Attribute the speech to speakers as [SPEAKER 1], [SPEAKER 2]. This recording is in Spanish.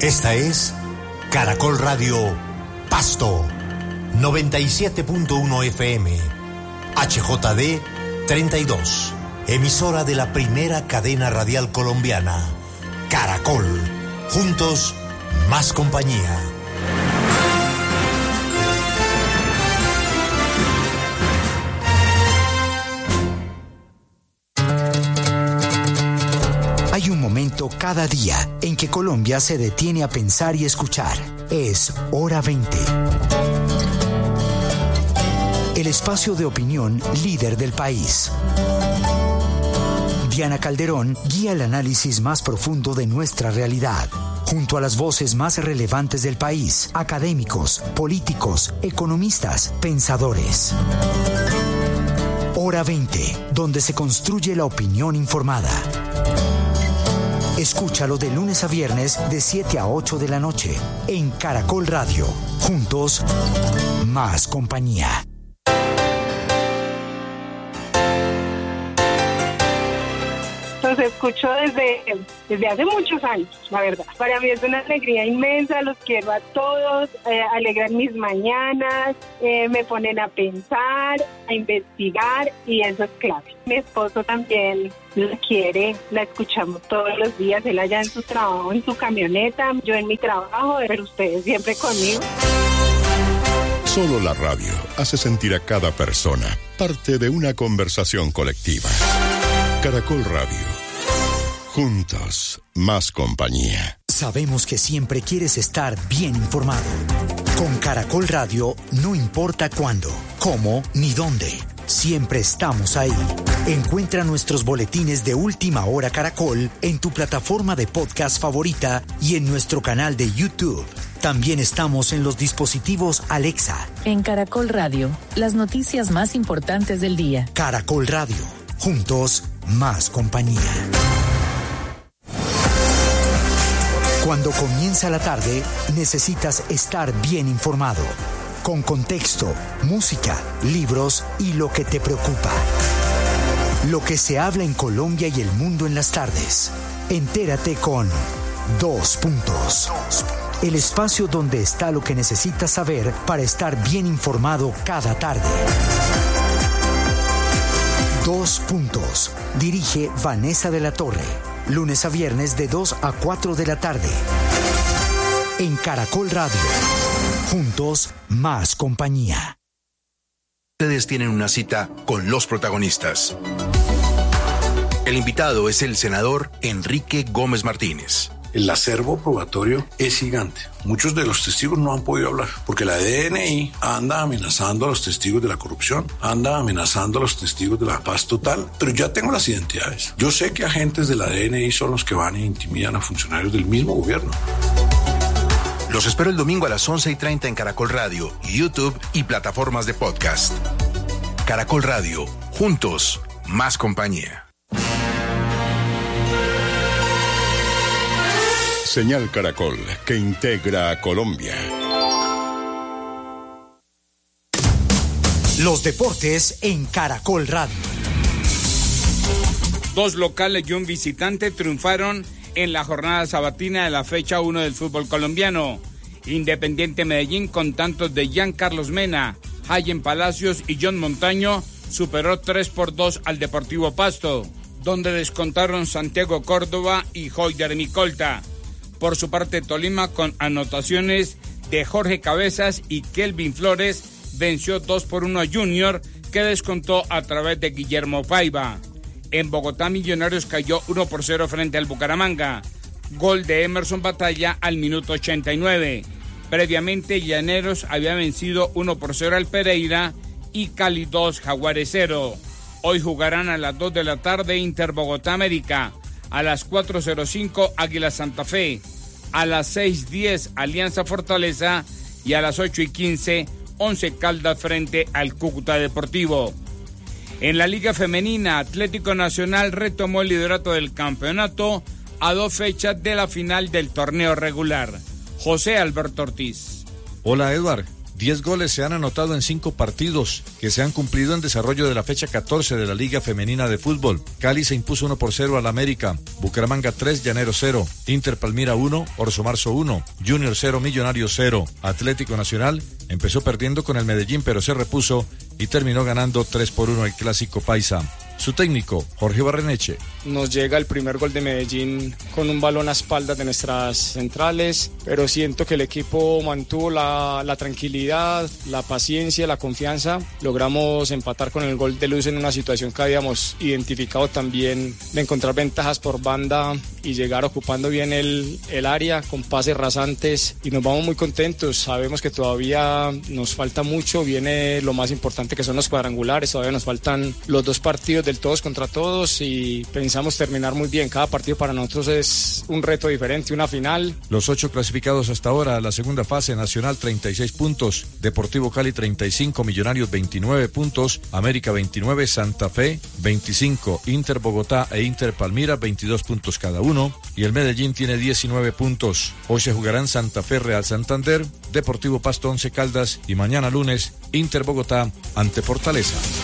[SPEAKER 1] Esta es Caracol Radio Pasto, 97.1 FM, HJD 32, emisora de la primera cadena radial colombiana, Caracol. Juntos, más compañía.
[SPEAKER 2] Hay un momento cada día en que Colombia se detiene a pensar y escuchar. Es Hora 20. El espacio de opinión líder del país. Diana Calderón guía el análisis más profundo de nuestra realidad, junto a las voces más relevantes del país, académicos, políticos, economistas, pensadores. Hora 20, donde se construye la opinión informada. Escúchalo de lunes a viernes de 7 a 8 de la noche en Caracol Radio. Juntos, más compañía.
[SPEAKER 3] Los escucho desde hace muchos años, la verdad. Para mí es una alegría inmensa, los quiero a todos, alegran mis mañanas, me ponen a pensar, a investigar y eso es clave. Mi esposo también la quiere, la escuchamos todos los días, él allá en su trabajo, en su camioneta, yo en mi trabajo, pero ustedes siempre conmigo.
[SPEAKER 4] Solo la radio hace sentir a cada persona parte de una conversación colectiva. Caracol Radio. Juntos, más compañía.
[SPEAKER 2] Sabemos que siempre quieres estar bien informado. Con Caracol Radio, no importa cuándo, cómo ni dónde. Siempre estamos ahí. Encuentra nuestros boletines de Última Hora Caracol en tu plataforma de podcast favorita y en nuestro canal de YouTube. También estamos en los dispositivos Alexa.
[SPEAKER 5] En Caracol Radio, las noticias más importantes del día.
[SPEAKER 2] Caracol Radio. Juntos, más compañía. Cuando comienza la tarde, necesitas estar bien informado. Con contexto, música, libros y lo que te preocupa. Lo que se habla en Colombia y el mundo en las tardes. Entérate con Dos Puntos. El espacio donde está lo que necesitas saber para estar bien informado cada tarde. Dos Puntos. Dirige Vanessa de la Torre. Lunes a viernes de 2 a 4 de la tarde. En Caracol Radio. Juntos, más compañía.
[SPEAKER 6] Ustedes tienen una cita con los protagonistas. El invitado es el senador Enrique Gómez Martínez.
[SPEAKER 7] El acervo probatorio es gigante. Muchos de los testigos no han podido hablar porque la DNI anda amenazando a los testigos de la corrupción, anda amenazando a los testigos de la paz total, pero ya tengo las identidades. Yo sé que agentes de la DNI son los que van e intimidan a funcionarios del mismo gobierno.
[SPEAKER 6] Los espero el domingo a las 11:30 en Caracol Radio, YouTube y plataformas de podcast. Caracol Radio, juntos, más compañía.
[SPEAKER 4] Señal Caracol, que integra a Colombia.
[SPEAKER 2] Los deportes en Caracol Radio.
[SPEAKER 8] 2 locales y un visitante triunfaron en la jornada sabatina de la fecha 1 del fútbol colombiano. Independiente Medellín, con tantos de Giancarlos Mena, Hayen Palacios y John Montaño, superó 3-2 al Deportivo Pasto, donde descontaron Santiago Córdoba y Joyder Micolta. Por su parte, Tolima, con anotaciones de Jorge Cabezas y Kelvin Flores, venció 2-1 a Junior, que descontó a través de Guillermo Paiva. En Bogotá, Millonarios cayó 1-0 frente al Bucaramanga. Gol de Emerson Batalla al minuto 89. Previamente, Llaneros había vencido 1-0 al Pereira y Cali 2, Jaguares 0. Hoy jugarán a las 2 de la tarde Inter Bogotá América. A las 4:05 Águila Santa Fe, a las 6:10 Alianza Fortaleza y a las 8:15 Once Caldas frente al Cúcuta Deportivo. En la Liga Femenina, Atlético Nacional retomó el liderato del campeonato a 2 fechas de la final del torneo regular. José Alberto Ortiz.
[SPEAKER 9] Hola, Edward. 10 goles se han anotado en 5 partidos que se han cumplido en desarrollo de la fecha 14 de la Liga Femenina de Fútbol. Cali se impuso 1-0 al América, Bucaramanga 3, Llanero 0, Inter Palmira 1, Orso Marzo 1, Junior 0, Millonarios 0. Atlético Nacional empezó perdiendo con el Medellín, pero se repuso y terminó ganando 3-1 el Clásico Paisa. Su técnico, Jorge Barreneche.
[SPEAKER 10] Nos llega el primer gol de Medellín con un balón a espaldas de nuestras centrales, pero siento que el equipo mantuvo la tranquilidad, la paciencia, la confianza. Logramos empatar con el gol de Luz en una situación que habíamos identificado también de encontrar ventajas por banda y llegar ocupando bien el área con pases rasantes, y nos vamos muy contentos. Sabemos que todavía nos falta mucho, viene lo más importante que son los cuadrangulares, todavía nos faltan los 2 partidos del todos contra todos y pensamos terminar muy bien. Cada partido para nosotros es un reto diferente, una final.
[SPEAKER 9] Los 8 clasificados hasta ahora a la segunda fase: Nacional 36 puntos, Deportivo Cali 35, Millonarios 29 puntos, América 29, Santa Fe 25, Inter Bogotá e Inter Palmira 22 puntos cada uno, y el Medellín tiene 19 puntos. Hoy se jugarán Santa Fe Real Santander, Deportivo Pasto Once Caldas y mañana lunes Inter Bogotá ante Fortaleza.